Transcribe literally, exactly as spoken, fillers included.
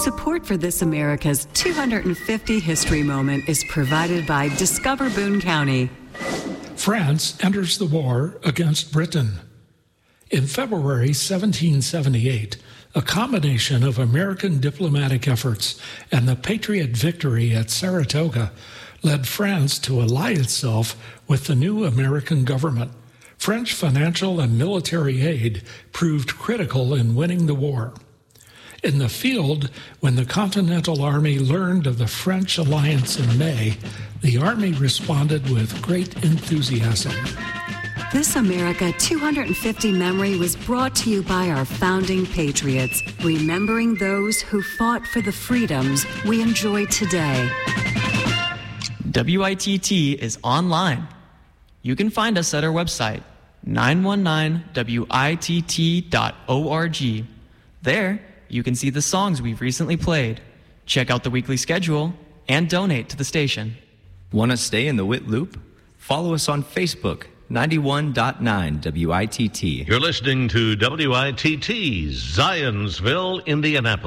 Support for This America's two hundred fifty History Moment is provided by Discover Boone County. France enters the war against Britain. In February seventeen seventy-eight, a combination of American diplomatic efforts and the Patriot victory at Saratoga led France to ally itself with the new American government. French financial and military aid proved critical in winning the war. In the field, when the Continental Army learned of the French alliance in May, the Army responded with great enthusiasm. This America two hundred fifty memory was brought to you by our founding patriots, remembering those who fought for the freedoms we enjoy today. W I T T is online. You can find us at our website, nine one nine W I T T dot org. There, you can see the songs we've recently played, check out the weekly schedule, and donate to the station. Want to stay in the W I T loop? Follow us on Facebook, ninety-one point nine W I T T. You're listening to W I T T, Zionsville, Indianapolis.